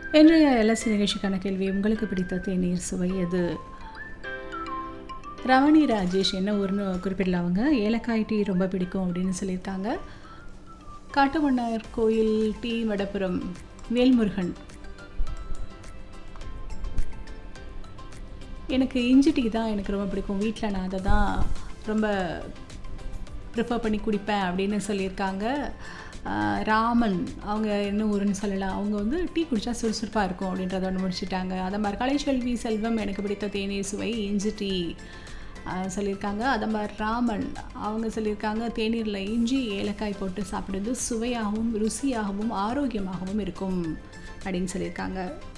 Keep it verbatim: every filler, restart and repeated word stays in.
இன்றைய எல்எஸ்சி நிகழ்ச்சிக்கான கேள்வி, உங்களுக்கு பிடித்த தேநீர் சுவை எது? ரமணி ராஜேஷ் என்ன ஊர்னு குறிப்பிடல. அவங்க ஏலக்காய் டீ ரொம்ப பிடிக்கும் அப்படின்னு சொல்லியிருக்காங்க. காட்டுமன்னார் கோயில் டி வடபுரம் வேல்முருகன், எனக்கு இஞ்சி டீ தான் எனக்கு ரொம்ப பிடிக்கும், வீட்டில் நான் அதை தான் ரொம்ப ப்ரிஃபர் பண்ணி குடிப்பேன் அப்படின்னு சொல்லியிருக்காங்க. ராமன் அவங்க என்ன ஊருன்னு சொல்லலாம். அவங்க வந்து டீ குடித்தா சுறுசுறுப்பாக இருக்கும் அப்படின்றத ஒன்று முடிச்சுட்டாங்க. அதை மாதிரி கலைச்செல்வி செல்வம், எனக்கு பிடித்த தேநீர் சுவை இஞ்சி டீ சொல்லியிருக்காங்க. அதை மாதிரி ராமன் அவங்க சொல்லியிருக்காங்க, தேநீரில் இஞ்சி ஏலக்காய் போட்டு சாப்பிடுறது சுவையாகவும் ருசியாகவும் ஆரோக்கியமாகவும் இருக்கும் அப்படின்னு சொல்லியிருக்காங்க.